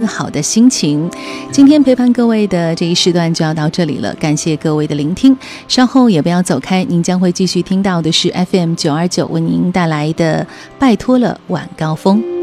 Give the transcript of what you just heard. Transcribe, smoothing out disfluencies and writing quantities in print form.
好的心情。今天陪伴各位的这一时段就要到这里了，感谢各位的聆听，稍后也不要走开，您将会继续听到的是 FM 929为您带来的拜托了晚高峰。